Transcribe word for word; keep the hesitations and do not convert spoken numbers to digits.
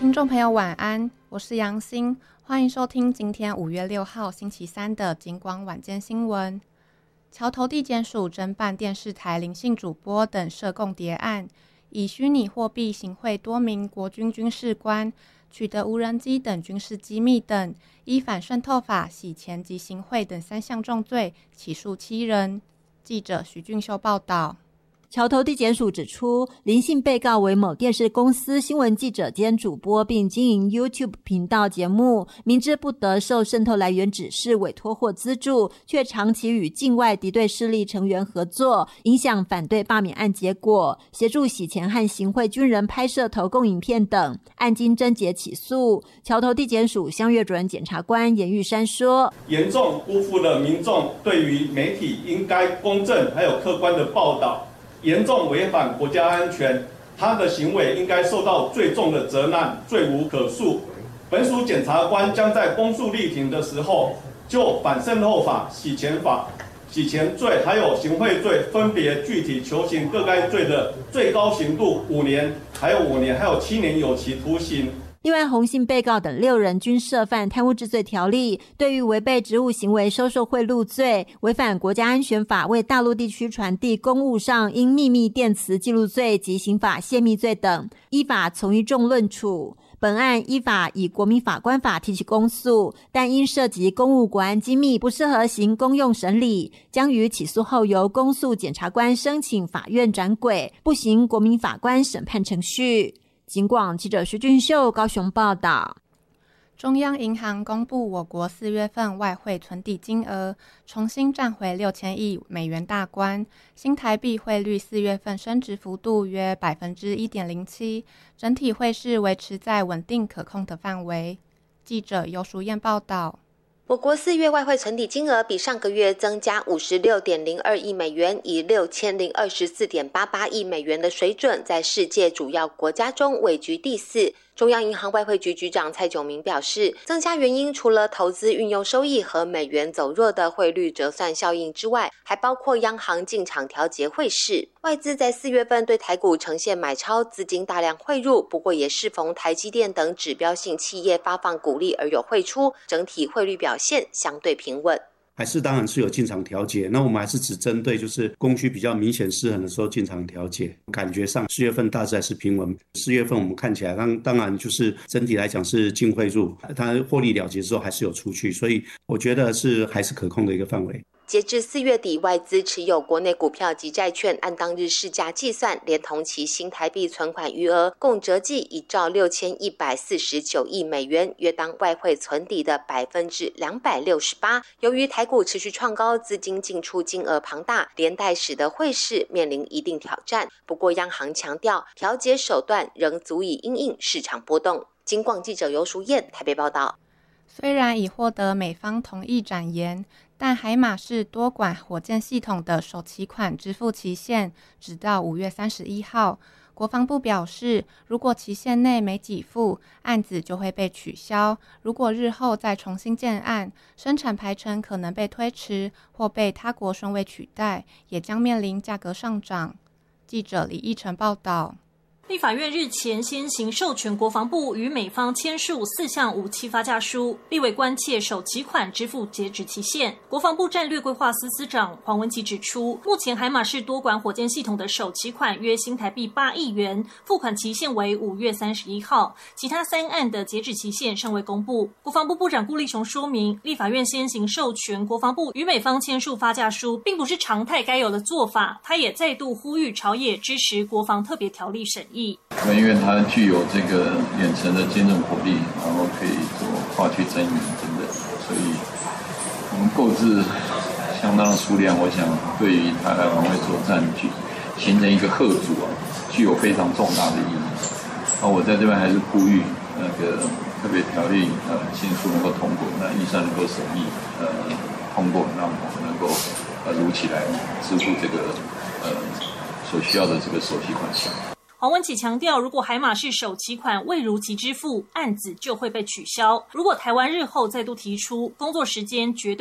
听众朋友晚安，我是杨欣，欢迎收听今天五月六号星期三的警广晚间新闻。桥头地检署侦办电视台林姓主播等涉共谍案，以虚拟货币行贿多名国军军事官，取得无人机等军事机密等，依反渗透法、洗钱及行贿等三项重罪，起诉七人。记者徐俊秀报道。 桥头地检署指出，林姓被告为某电视公司新闻记者兼主播，并经营 YouTube 频道节目，明知不得受渗透来源指示、委托或资助，却长期与境外敌对势力成员合作，影响反对罢免案结果，协助洗钱和行贿军人拍摄投共影片等，案经侦结起诉。桥头地检署襄岳主任检察官严玉山说， 严重辜负了民众对于媒体应该公正还有客观的报道，严重违反国家安全，他的行为应该受到最重的责难，罪无可恕。本署检察官将在公诉力庭的时候，就反渗透法、洗钱法、洗钱罪还有行贿罪，分别具体求刑各该罪的最高刑度五年，还有五年，还有七年有期徒刑。 另外，洪姓被告等六人均涉犯贪污治罪条例，对于违背职务行为收受贿赂罪、违反国家安全法为大陆地区传递公务上因秘密电磁记录罪及刑法泄密罪等，依法从一重论处。本案依法以国民法官法提起公诉，但因涉及公务国安机密，不适合行公用审理，将于起诉后由公诉检察官申请法院转轨，不行国民法官审判程序。警广记者徐俊秀高雄报道。 中央银行公布我国四月份外汇存底金额重新站回六千亿美元大关，新台币汇率四月份升值幅度约 百分之一点零七， 整体汇市维持在稳定可控的范围。记者尤淑燕报道。 我国四月外汇存底金额比上个月增加 五十六点零二亿美元，以 六千零二十四点八八亿美元的水准，在世界主要国家中位居第四。中央银行外汇局局长蔡炯明表示，增加原因除了投资运用收益和美元走弱的汇率折算效应之外，还包括央行进场调节汇市。外资在四月份对台股呈现买超，资金大量汇入，不过也适逢台积电等指标性企业发放股利而有汇出，整体汇率表现相对平稳。 还是当然是有进场调节，那我们还是只针对就是供需比较明显失衡的时候进场调节。感觉上四月份大致还是平稳，四月份我们看起来当当然就是整体来讲是净汇入，它获利了结之后还是有出去，所以我觉得是还是可控的一个范围。 截至四月底，外资持有国内股票及债券，按当日市价计算，连同其新台币存款余额，共折计一兆六千一百四十九亿美元，约当外汇存底的百分之两百六十八。由于台股持续创高，资金进出金额庞大，连带使得汇市面临一定挑战。不过，央行强调，调节手段仍足以因应市场波动。警广记者尤淑燕台北报道。 虽然已获得美方同意展延，但海马式多管火箭系统的首期款支付期限直到五月三十一号。国防部表示，如果期限内没给付，案子就会被取消。如果日后再重新建案，生产排程可能被推迟或被他国顺位取代，也将面临价格上涨。记者李义成报道。 立法院日前先行授权国防部与美方签署四项武器发价书，立委关切首期款支付截止期限。国防部战略规划司司长黄文琦指出，目前海马式多管火箭系统的首期款约新台币八亿元，付款期限为五月三十一号，其他三案的截止期限尚未公布。国防部部长顾立雄说明，立法院先行授权国防部与美方签署发价书，并不是常态该有的做法。他也再度呼吁朝野支持国防特别条例审议。 因为它具有这个远程的坚韧火力，然后可以做化区增援等等，所以我们购置相当的数量，我想对于台海防卫作战具形成一个嚇阻啊，具有非常重大的意义。那我在这边还是呼吁那个特别条例呃迅速能够通过，那预算能够审议呃通过，让我们能够呃如期来支付这个呃所需要的这个首期款项。 黄文启强调，如果海马式首期款未如期支付，案子就会被取消。如果台湾日后再度提出工作时间绝对